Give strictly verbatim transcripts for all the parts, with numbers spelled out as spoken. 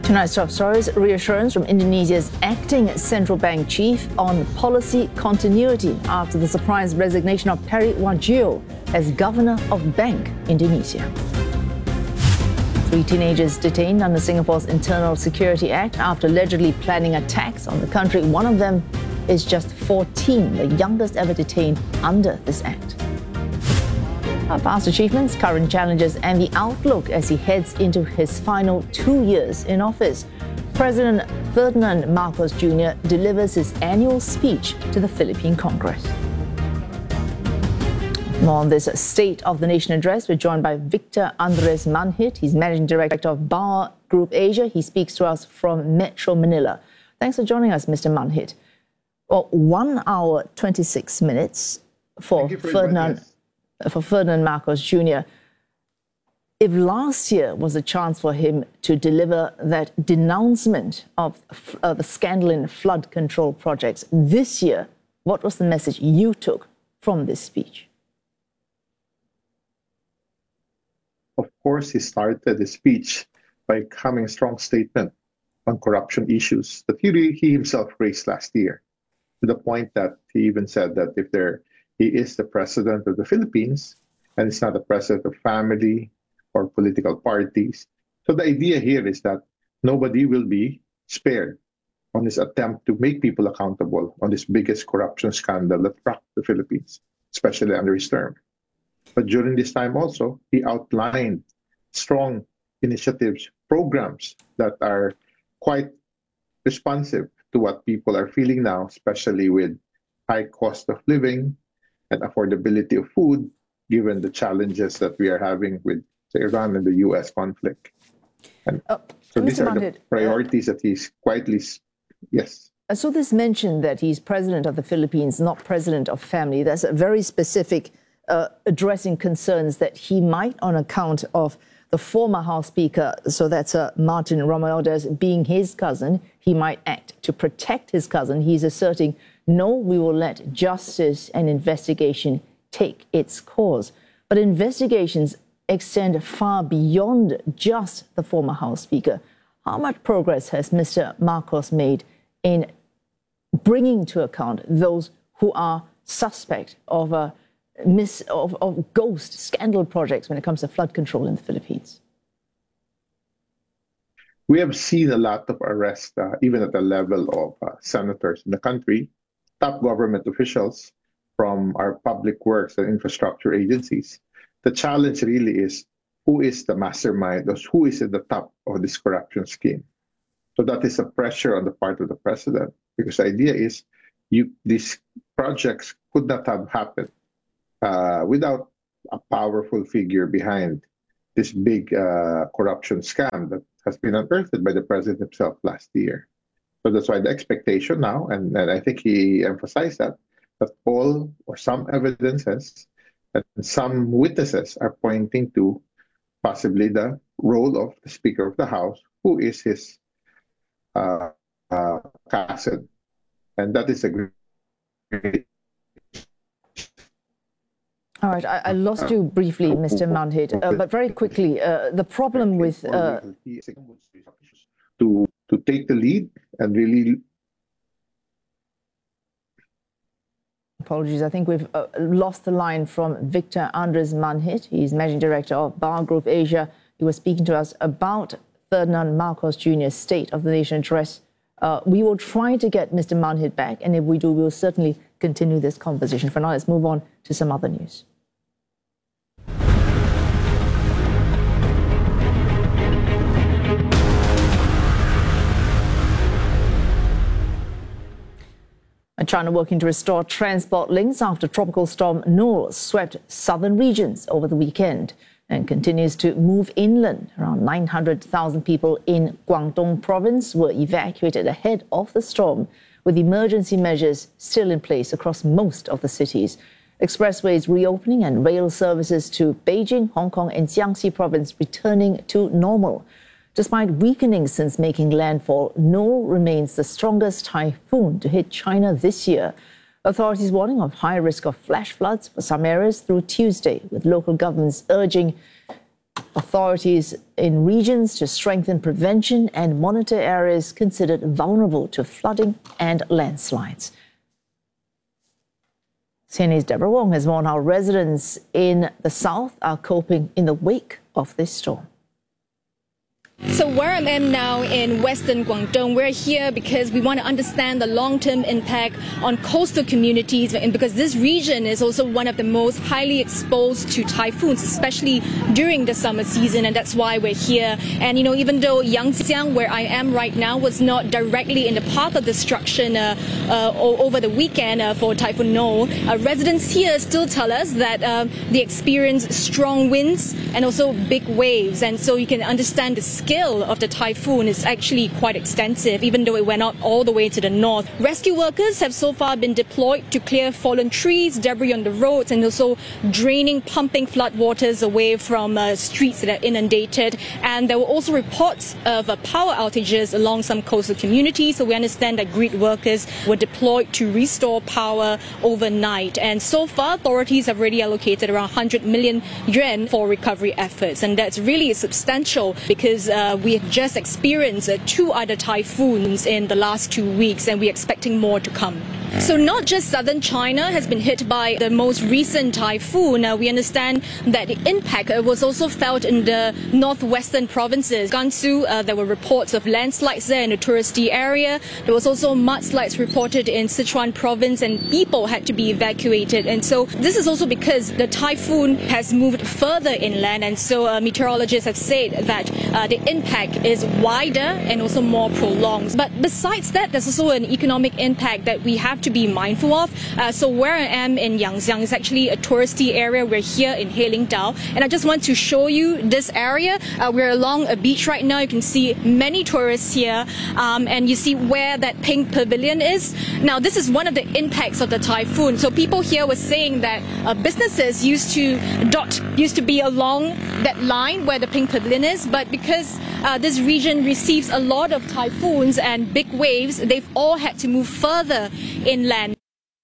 Tonight's top stories: reassurance from Indonesia's acting central bank chief on policy continuity after the surprise resignation of Peri Warjio as governor of Bank Indonesia. Three teenagers detained under Singapore's Internal Security Act after allegedly planning attacks on the country. One of them is just fourteen, the youngest ever detained under this act. Our past achievements, current challenges, and the outlook as he heads into his final two years in office. President Ferdinand Marcos Junior delivers his annual speech to the Philippine Congress. More on this State of the Nation address, we're joined by Victor Andres Manhit. He's Managing Director of Bar Group Asia. He speaks to us from Metro Manila. Thanks for joining us, Mister Manhit. Well, one hour, twenty-six minutes for Ferdinand. For Ferdinand Marcos Junior If last year was a chance for him to deliver that denouncement of uh, the scandal in flood control projects, this year, what was the message you took from this speech? Of course, he started the speech by coming a strong statement on corruption issues that he, he himself raised last year, to the point that he even said that if there he is the president of the Philippines, and it's not the president of family or political parties. So the idea here is that nobody will be spared on this attempt to make people accountable on this biggest corruption scandal that rocked the Philippines, especially under his term. But during this time also, he outlined strong initiatives, programs that are quite responsive to what people are feeling now, especially with high cost of living and affordability of food, given the challenges that we are having with the Iran and the U S conflict. And uh, so Mister these are Manhit, the priorities uh, that he's quietly, yes. I saw this mentioned that he's president of the Philippines, not president of family. That's a very specific uh, addressing concerns that he might, on account of the former House Speaker, so that's uh, Martin Romualdez, being his cousin, he might act to protect his cousin. He's asserting, no, we will let justice and investigation take its course. But investigations extend far beyond just the former House Speaker. How much progress has Mister Marcos made in bringing to account those who are suspect of, a mis of, of ghost scandal projects when it comes to flood control in the Philippines? We have seen a lot of arrests, uh, even at the level of uh, senators in the country, top government officials from our public works and infrastructure agencies. The challenge really is who is the mastermind, or who is at the top of this corruption scheme. So that is a pressure on the part of the president, because the idea is you, these projects could not have happened uh, without a powerful figure behind this big uh, corruption scam that has been unearthed by the president himself last year. So that's why the expectation now, and, and I think he emphasized that, that all or some evidences and some witnesses are pointing to possibly the role of the Speaker of the House, who is his uh, uh, cousin. And that is a great... All right, I, I lost you briefly, Mister Manhit, uh, but very quickly, uh, the problem with... Uh... To, to take the lead and really... Apologies, I think we've uh, lost the line from Victor Andres Manhit. He's Managing Director of Bar Group Asia. He was speaking to us about Ferdinand Marcos Junior's State of the Nation address. Uh, we will try to get Mister Manhit back, and if we do, we'll certainly continue this conversation. For now, let's move on to some other news. China working to restore transport links after Tropical Storm Noor swept southern regions over the weekend and continues to move inland. Around nine hundred thousand people in Guangdong province were evacuated ahead of the storm, with emergency measures still in place across most of the cities. Expressways reopening and rail services to Beijing, Hong Kong and Jiangxi province returning to normal. Despite weakening since making landfall, Noor remains the strongest typhoon to hit China this year. Authorities warning of high risk of flash floods for some areas through Tuesday, with local governments urging authorities in regions to strengthen prevention and monitor areas considered vulnerable to flooding and landslides. C N A's Deborah Wong has warned how residents in the south are coping in the wake of this storm. So where I am now in Western Guangdong, we're here because we want to understand the long-term impact on coastal communities, and because this region is also one of the most highly exposed to typhoons, especially during the summer season, and that's why we're here. And you know, even though Yangxiang, where I am right now, was not directly in the path of destruction uh, uh, over the weekend uh, for Typhoon No, uh, residents here still tell us that uh, they experience strong winds and also big waves, and so you can understand the scale of the typhoon is actually quite extensive, even though it went out all the way to the north. Rescue workers have so far been deployed to clear fallen trees, debris on the roads, and also draining, pumping flood waters away from uh, streets that are inundated. And there were also reports of uh, power outages along some coastal communities. So we understand that grid workers were deployed to restore power overnight. And so far, authorities have already allocated around one hundred million yuan for recovery efforts. And that's really substantial because uh, we have just experienced uh, two other typhoons in the last two weeks, and we're expecting more to come. So not just southern China has been hit by the most recent typhoon. Uh, we understand that the impact uh, was also felt in the northwestern provinces. Gansu, uh, there were reports of landslides there in the touristy area. There was also mudslides reported in Sichuan province, and people had to be evacuated. And so this is also because the typhoon has moved further inland, and so uh, meteorologists have said that uh, the impact is wider and also more prolonged. But besides that, there's also an economic impact that we have to be mindful of. Uh, so where I am in Yangxiang is actually a touristy area. We're here in Heilingdao, and I just want to show you this area. Uh, we're along a beach right now. You can see many tourists here, um, and you see where that pink pavilion is. Now, this is one of the impacts of the typhoon. So people here were saying that uh, businesses used to dot used to be along that line where the pink pavilion is, but because uh, this region receives a lot of typhoons and big waves, they've all had to move further inland.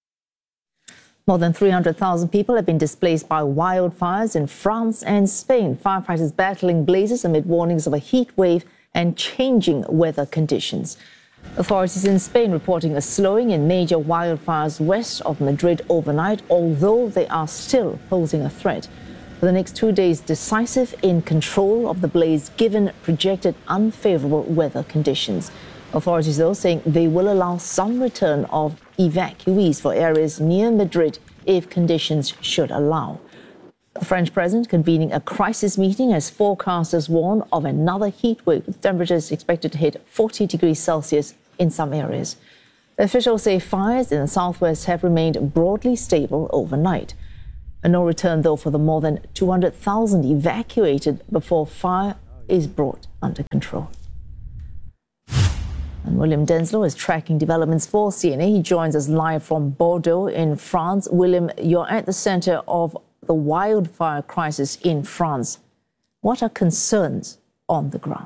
More than three hundred thousand people have been displaced by wildfires in France and Spain. Firefighters battling blazes amid warnings of a heat wave and changing weather conditions. Authorities in Spain reporting a slowing in major wildfires west of Madrid overnight, although they are still posing a threat. For the next two days, decisive in control of the blaze given projected unfavorable weather conditions. Authorities, though, saying they will allow some return of evacuees for areas near Madrid if conditions should allow. The French president convening a crisis meeting as forecasters warn of another heat wave, with temperatures expected to hit forty degrees Celsius in some areas. Officials say fires in the southwest have remained broadly stable overnight. A no return, though, for the more than two hundred thousand evacuated before fire is brought under control. And William Denslow is tracking developments for C N A. He joins us live from Bordeaux in France. William, you're at the center of the wildfire crisis in France. What are concerns on the ground?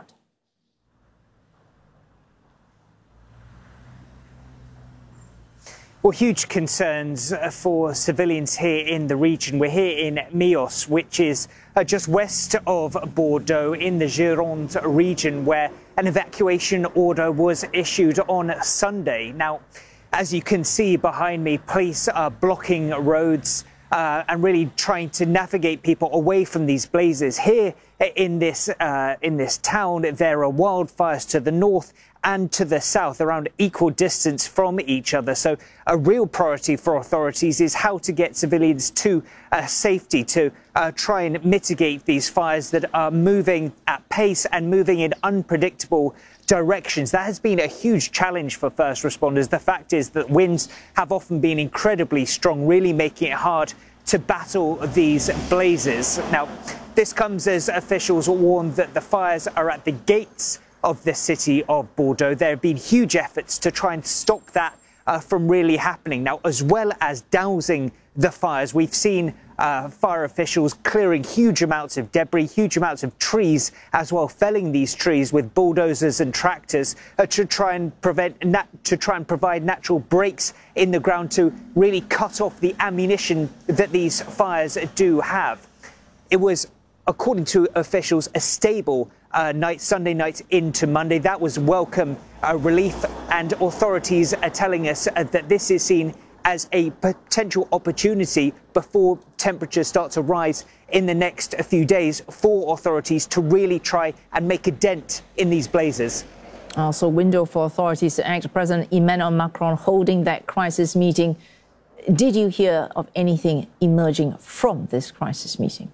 Well, huge concerns for civilians here in the region. We're here in Milhaud, which is uh, just west of Bordeaux in the Gironde region, where an evacuation order was issued on Sunday. Now, as you can see behind me, police are blocking roads uh, and really trying to navigate people away from these blazes. Here in this, uh, in this town, there are wildfires to the north and to the south, around equal distance from each other. So a real priority for authorities is how to get civilians to uh, safety, to uh, try and mitigate these fires that are moving at pace and moving in unpredictable directions. That has been a huge challenge for first responders. The fact is that winds have often been incredibly strong, really making it hard to battle these blazes. Now, this comes as officials warn that the fires are at the gates of the city of Bordeaux. There have been huge efforts to try and stop that uh, from really happening. Now, as well as dousing the fires, we've seen uh, fire officials clearing huge amounts of debris, huge amounts of trees as well, felling these trees with bulldozers and tractors uh, to try and prevent, nat to try and provide natural breaks in the ground to really cut off the ammunition that these fires do have. It was according to officials, a stable uh, night, Sunday night into Monday. That was welcome uh, relief, and authorities are telling us uh, that this is seen as a potential opportunity before temperatures start to rise in the next few days for authorities to really try and make a dent in these blazes. Also, window for authorities to act. President Emmanuel Macron holding that crisis meeting. Did you hear of anything emerging from this crisis meeting?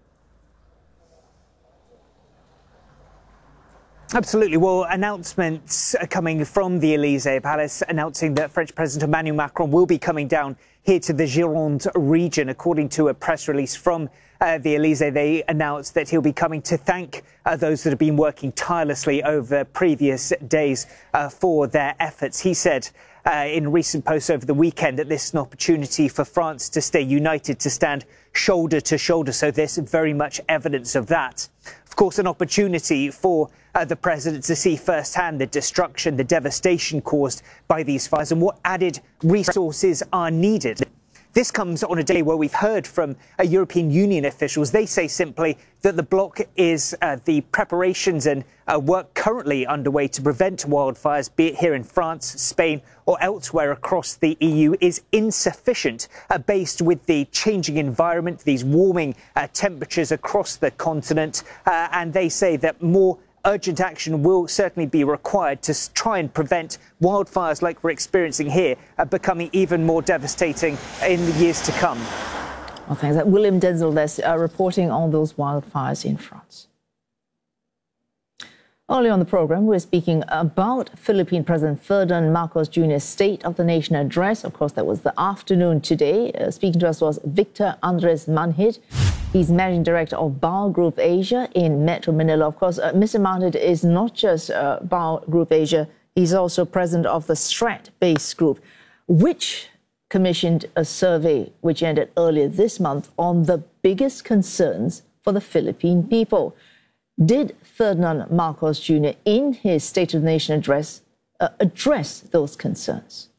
Absolutely. Well, announcements are coming from the Elysee Palace announcing that French President Emmanuel Macron will be coming down here to the Gironde region. According to a press release from uh, the Elysee, they announced that he'll be coming to thank uh, those that have been working tirelessly over previous days uh, for their efforts. He said uh, in recent posts over the weekend that this is an opportunity for France to stay united, to stand shoulder to shoulder. So there's very much evidence of that. Of course, an opportunity for uh, the president to see firsthand the destruction, the devastation caused by these fires and what added resources are needed. This comes on a day where we've heard from uh, European Union officials. They say simply that the bloc is uh, the preparations and uh, work currently underway to prevent wildfires, be it here in France, Spain or elsewhere across the E U, is insufficient uh, based with the changing environment, these warming uh, temperatures across the continent. Uh, and they say that more urgent action will certainly be required to try and prevent wildfires like we're experiencing here uh, becoming even more devastating in the years to come. Well, thanks. William Denzil uh, reporting on those wildfires in France. Earlier on the program, we're speaking about Philippine President Ferdinand Marcos Junior's State of the Nation address. Of course, that was the afternoon today. Uh, speaking to us was Victor Andres Manhid. He's Managing Director of B A L Group Asia in Metro Manila. Of course, uh, Mister Manhid is not just uh, B A L Group Asia, he's also president of the Strat-based group, which commissioned a survey which ended earlier this month on the biggest concerns for the Philippine people. Did Ferdinand Marcos Junior in his State of the Nation address uh, address those concerns?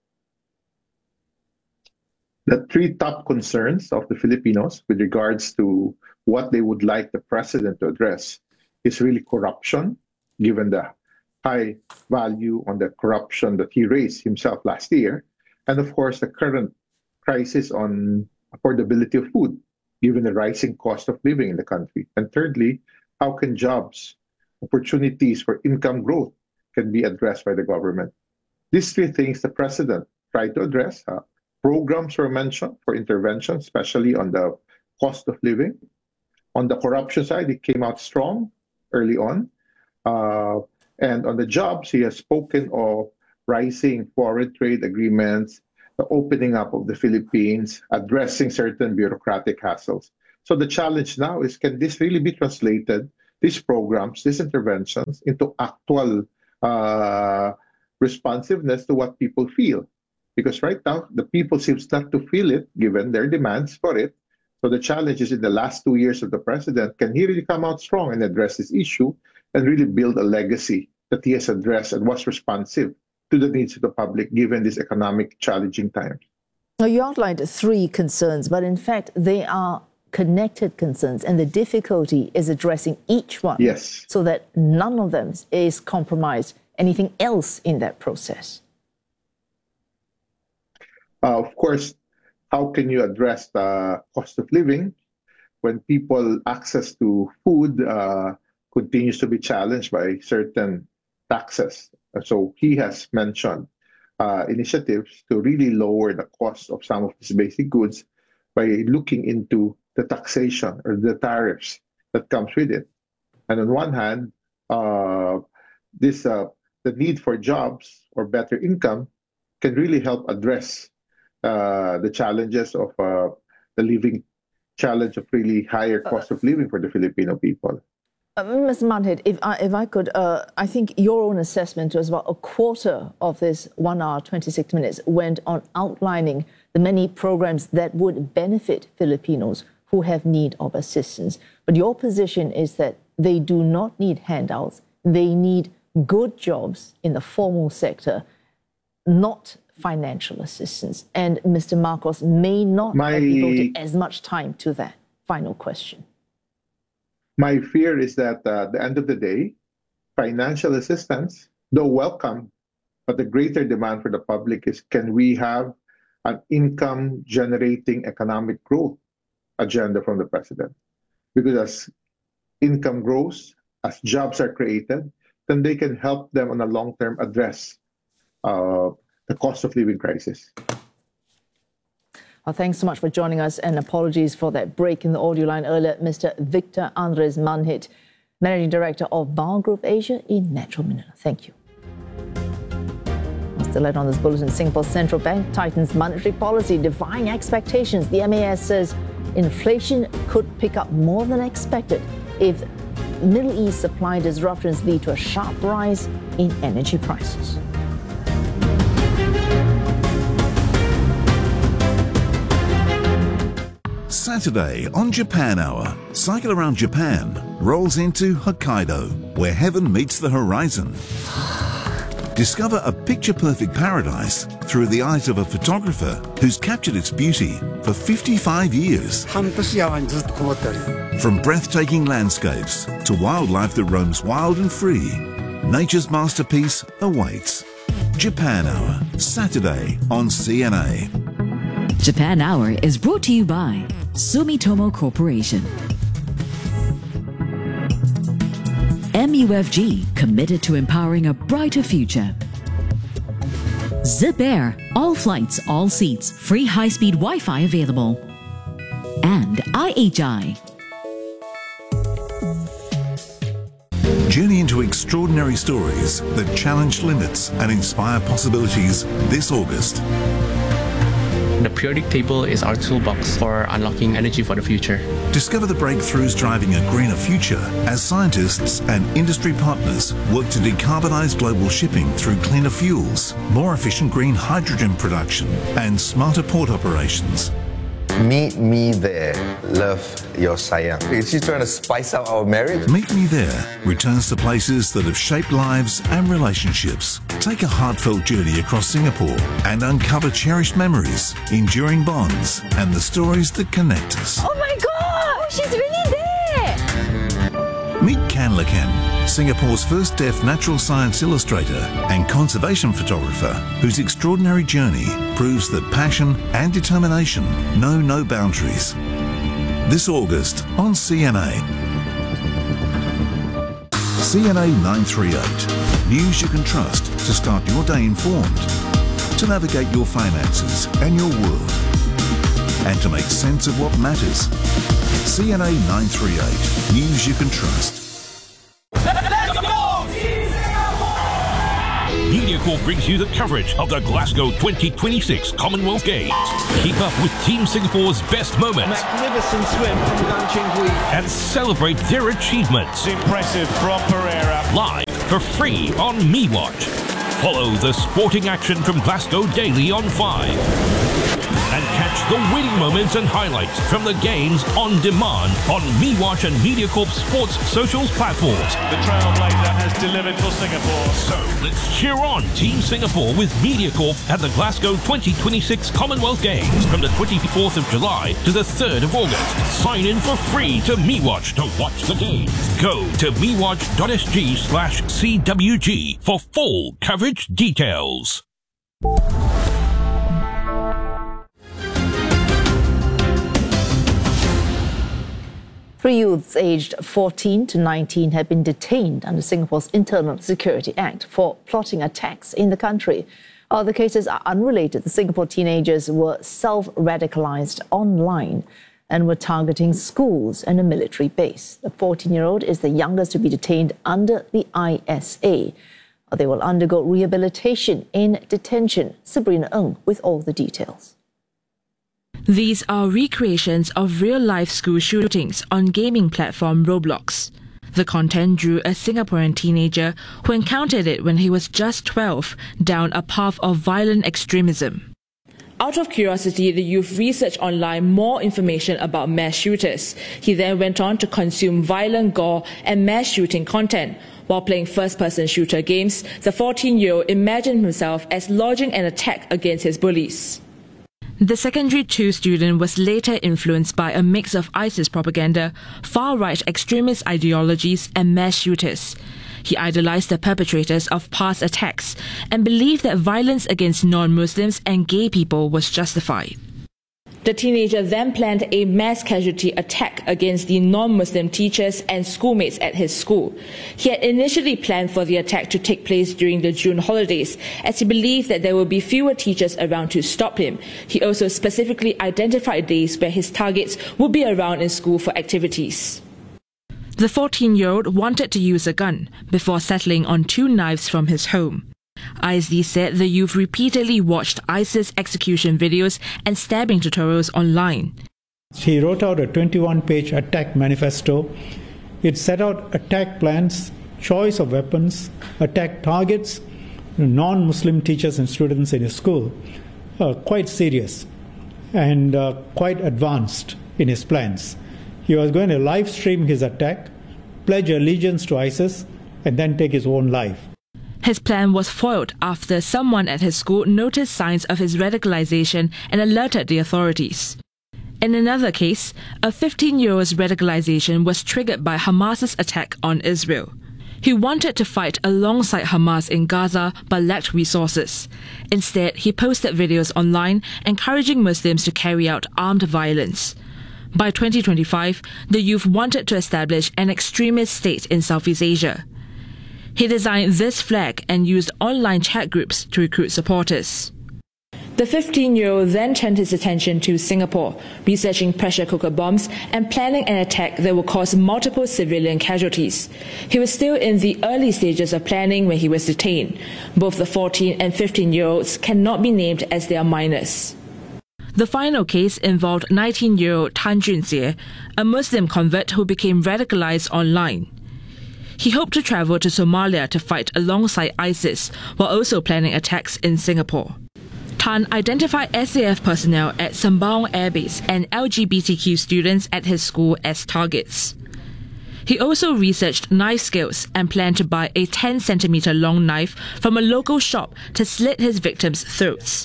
The three top concerns of the Filipinos with regards to what they would like the president to address is really corruption, given the high value on the corruption that he raised himself last year, and of course the current crisis on affordability of food, given the rising cost of living in the country. And thirdly, how can jobs, opportunities for income growth can be addressed by the government? These three things the president tried to address. Uh, programs were mentioned for intervention, especially on the cost of living. On the corruption side, he came out strong early on. Uh, and on the jobs, he has spoken of rising foreign trade agreements, the opening up of the Philippines, addressing certain bureaucratic hassles. So the challenge now is, can this really be translated, these programs, these interventions, into actual uh, responsiveness to what people feel? Because right now, the people seems not to feel it, given their demands for it. So the challenge is, in the last two years of the president, can he really come out strong and address this issue and really build a legacy that he has addressed and was responsive to the needs of the public, given these economic challenging times? Now, you outlined three concerns, but in fact, they are connected concerns, and the difficulty is addressing each one, yes, so that none of them is compromised. Anything else in that process? Uh, of course, how can you address the cost of living when people access to food uh, continues to be challenged by certain taxes? So he has mentioned uh, initiatives to really lower the cost of some of these basic goods by looking into the taxation or the tariffs that comes with it. And on one hand, uh, this uh, the need for jobs or better income can really help address uh, the challenges of uh, the living challenge of really higher cost of living for the Filipino people. Uh, Mister Manhid, if I, if I could, uh, I think your own assessment was about a quarter of this one hour, twenty-six minutes went on outlining the many programs that would benefit Filipinos who have need of assistance. But your position is that they do not need handouts. They need good jobs in the formal sector, not financial assistance. And Mister Marcos may not My... have devoted as much time to that. Final question. My fear is that uh, at the end of the day, financial assistance, though welcome, but the greater demand for the public is, can we have an income-generating economic growth agenda from the president? Because as income grows, as jobs are created, then they can help them on a long-term address uh, the cost of living crisis. Well, thanks so much for joining us, and apologies for that break in the audio line earlier. Mister Victor Andres Manhit, Managing Director of Bar Group Asia in Metro Manila. Thank you. Still ahead on this bulletin, Singapore's central bank tightens monetary policy, defying expectations. The M A S says inflation could pick up more than expected if Middle East supply disruptions lead to a sharp rise in energy prices. Saturday on Japan Hour, Cycle Around Japan rolls into Hokkaido, where heaven meets the horizon. Discover a picture-perfect paradise through the eyes of a photographer who's captured its beauty for fifty-five years. From breathtaking landscapes to wildlife that roams wild and free, nature's masterpiece awaits. Japan Hour, Saturday on C N A. Japan Hour is brought to you by Sumitomo Corporation. M U F G, committed to empowering a brighter future. Zip Air, all flights, all seats, free high-speed Wi-Fi available. And I H I. Journey into extraordinary stories that challenge limits and inspire possibilities this August. The periodic table is our toolbox for unlocking energy for the future. Discover the breakthroughs driving a greener future as scientists and industry partners work to decarbonize global shipping through cleaner fuels, more efficient green hydrogen production, and smarter port operations. Meet me there. Love, your sayang. Is she trying to spice up our marriage? Meet Me There returns to places that have shaped lives and relationships. Take a heartfelt journey across Singapore and uncover cherished memories, enduring bonds, and the stories that connect us. Oh my God! She's really there! Meet Kan Lakan, Singapore's first deaf natural science illustrator and conservation photographer, whose extraordinary journey proves that passion and determination know no boundaries. This August on C N A. C N A nine thirty-eight. News you can trust to start your day informed, to navigate your finances and your world, and to make sense of what matters. C N A nine thirty-eight. News you can trust. MediaCorp brings you the coverage of the Glasgow twenty twenty-six Commonwealth Games. Keep up with Team Singapore's best moments. Magnificent swim from Gan Ching-Hui. And celebrate their achievements. It's impressive from Pereira. Live for free on MeWatch. Follow the sporting action from Glasgow daily on five. And catch the winning moments and highlights from the games on demand on MeWatch and MediaCorp Sports socials platforms. The trailblazer has delivered for Singapore. So let's cheer on Team Singapore with MediaCorp at the Glasgow twenty twenty-six Commonwealth Games from the twenty-fourth of July to the third of August. Sign in for free to MeWatch to watch the games. Go to mewatch.sg slash CWG for full coverage details. Three youths aged fourteen to nineteen have been detained under Singapore's Internal Security Act for plotting attacks in the country. Uh, the cases are unrelated. The Singapore teenagers were self-radicalized online and were targeting schools and a military base. The fourteen-year-old is the youngest to be detained under the I S A. Uh, they will undergo rehabilitation in detention. Sabrina Ng with all the details. These are recreations of real-life school shootings on gaming platform Roblox. The content drew a Singaporean teenager who encountered it when he was just twelve down a path of violent extremism. Out of curiosity, the youth researched online more information about mass shooters. He then went on to consume violent gore and mass shooting content. While playing first-person shooter games, the fourteen-year-old imagined himself as lodging an attack against his bullies. The secondary two student was later influenced by a mix of ISIS propaganda, far-right extremist ideologies and mass shooters. He idolized the perpetrators of past attacks and believed that violence against non-Muslims and gay people was justified. The teenager then planned a mass casualty attack against the non-Muslim teachers and schoolmates at his school. He had initially planned for the attack to take place during the June holidays, as he believed that there would be fewer teachers around to stop him. He also specifically identified days where his targets would be around in school for activities. The fourteen-year-old wanted to use a gun before settling on two knives from his home. I S D said the youth repeatedly watched ISIS execution videos and stabbing tutorials online. He wrote out a twenty-one page attack manifesto. It set out attack plans, choice of weapons, attack targets, non-Muslim teachers and students in his school. Uh, quite serious and uh, quite advanced in his plans. He was going to live stream his attack, pledge allegiance to ISIS, and then take his own life. His plan was foiled after someone at his school noticed signs of his radicalization and alerted the authorities. In another case, a fifteen-year-old's radicalization was triggered by Hamas's attack on Israel. He wanted to fight alongside Hamas in Gaza but lacked resources. Instead, he posted videos online encouraging Muslims to carry out armed violence. By twenty twenty-five, the youth wanted to establish an extremist state in Southeast Asia. He designed this flag and used online chat groups to recruit supporters. The fifteen-year-old then turned his attention to Singapore, researching pressure cooker bombs and planning an attack that would cause multiple civilian casualties. He was still in the early stages of planning when he was detained. Both the fourteen and fifteen-year-olds cannot be named as they are minors. The final case involved nineteen-year-old Tan Junxie, a Muslim convert who became radicalized online. He hoped to travel to Somalia to fight alongside ISIS, while also planning attacks in Singapore. Tan identified S A F personnel at Sembawang Air Base and L G B T Q students at his school as targets. He also researched knife skills and planned to buy a ten centimeter long knife from a local shop to slit his victims' throats.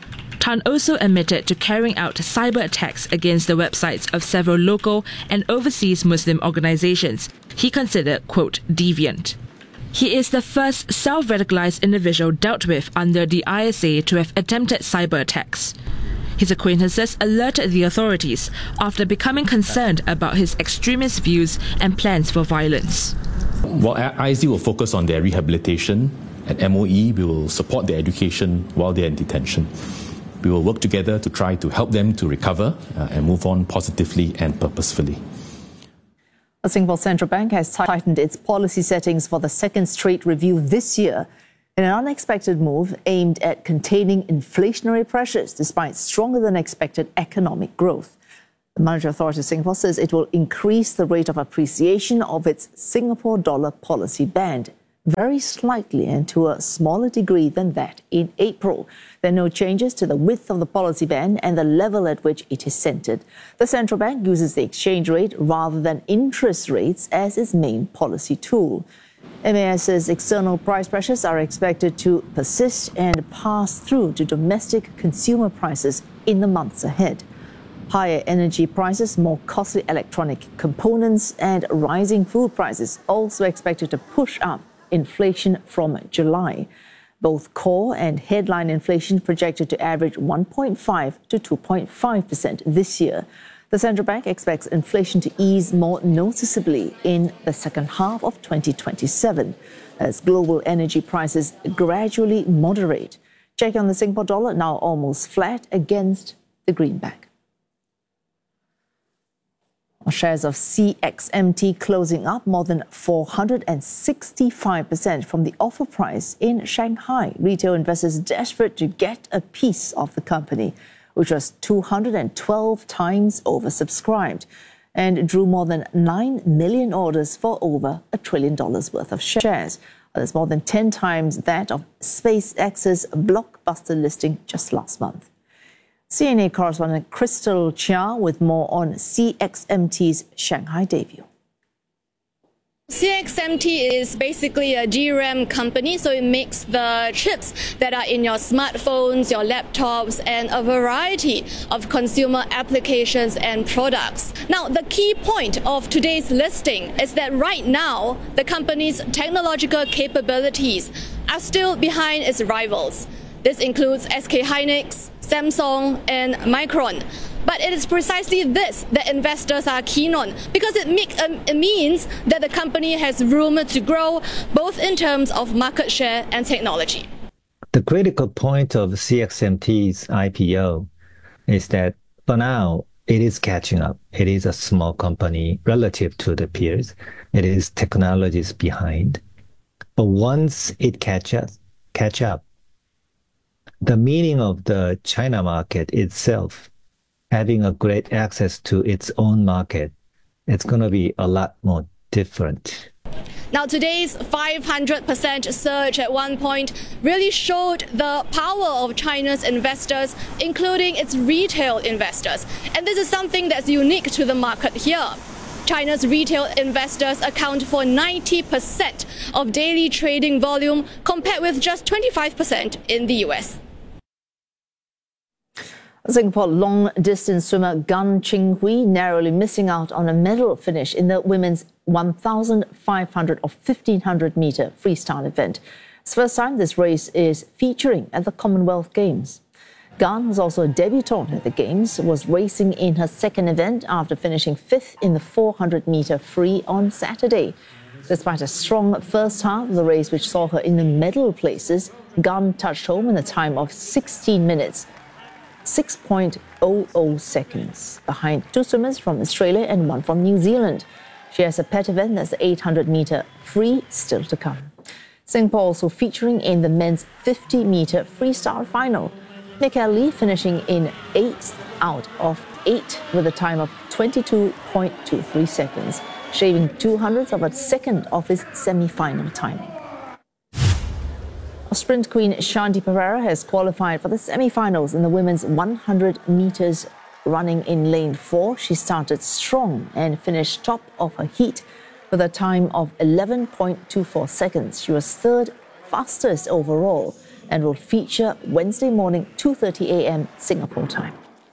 Tan also admitted to carrying out cyber attacks against the websites of several local and overseas Muslim organizations he considered, quote, deviant. He is the first self-radicalized individual dealt with under the I S A to have attempted cyber attacks. His acquaintances alerted the authorities after becoming concerned about his extremist views and plans for violence. While I S D will focus on their rehabilitation, at M O E we will support their education while they're in detention. We will work together to try to help them to recover uh, and move on positively and purposefully. The Singapore Central Bank has tightened its policy settings for the second straight review this year in an unexpected move aimed at containing inflationary pressures despite stronger than expected economic growth. The Monetary Authority of Singapore says it will increase the rate of appreciation of its Singapore dollar policy band very slightly and to a smaller degree than that in April. There are no changes to the width of the policy band and the level at which it is centred. The central bank uses the exchange rate rather than interest rates as its main policy tool. M A S says external price pressures are expected to persist and pass through to domestic consumer prices in the months ahead. Higher energy prices, more costly electronic components and rising food prices also expected to push up inflation from July. Both core and headline inflation projected to average one point five to two point five percent this year. The central bank expects inflation to ease more noticeably in the second half of twenty twenty-seven as global energy prices gradually moderate. Check on the Singapore dollar, now almost flat against the greenback. Shares of C X M T closing up more than four hundred sixty-five percent from the offer price in Shanghai. Retail investors desperate to get a piece of the company, which was two hundred twelve times oversubscribed and drew more than nine million orders for over a trillion dollars worth of shares. That's more than ten times that of SpaceX's blockbuster listing just last month. C N A correspondent Crystal Chia with more on C X M T's Shanghai debut. C X M T is basically a D RAM company, so it makes the chips that are in your smartphones, your laptops, and a variety of consumer applications and products. Now, the key point of today's listing is that right now, the company's technological capabilities are still behind its rivals. This includes S K Hynix, Samsung, and Micron. But it is precisely this that investors are keen on, because it, make, um, it means that the company has room to grow, both in terms of market share and technology. The critical point of C X M T's I P O is that for now, it is catching up. It is a small company relative to the peers. It is technologies behind. But once it catches, catch up, the meaning of the China market itself, having a great access to its own market, it's going to be a lot more different. Now, today's five hundred percent surge at one point really showed the power of China's investors, including its retail investors. And this is something that's unique to the market here. China's retail investors account for ninety percent of daily trading volume, compared with just twenty-five percent in the U S. Singapore long-distance swimmer Gan Qinghui narrowly missing out on a medal finish in the women's one thousand five hundred or fifteen hundred metre freestyle event. It's the first time this race is featuring at the Commonwealth Games. Gan was also a debutante at the Games, was racing in her second event after finishing fifth in the four hundred metre free on Saturday. Despite a strong first half of the race, which saw her in the medal places, Gan touched home in a time of sixteen minutes. six point zero zero seconds behind two swimmers from Australia and one from New Zealand. She has a pet event that's the eight hundred metre free still to come. Singapore also featuring in the men's fifty metre freestyle final. Mikael Lee finishing in eighth out of eight with a time of twenty-two point two three seconds, shaving two hundredths of a second off his semi-final timing. Sprint queen Shanti Pereira has qualified for the semi-finals in the women's one hundred metres running in lane four. She started strong and finished top of her heat with a time of eleven point two four seconds. She was third fastest overall and will feature Wednesday morning two thirty a m Singapore time.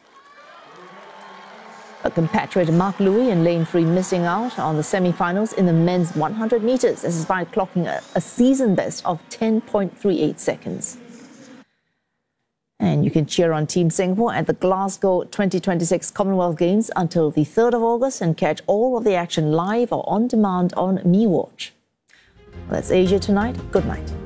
A compatriot Mark Louis in lane three missing out on the semi-finals in the men's one hundred metres, despite clocking a, a season best of ten point three eight seconds. And you can cheer on Team Singapore at the Glasgow twenty twenty-six Commonwealth Games until the third of August and catch all of the action live or on demand on MeWatch. That's Asia Tonight. Good night.